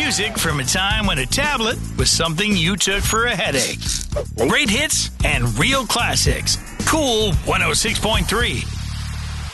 music from a time when a tablet was something you took for a headache. Great hits and real classics. Cool 106.3.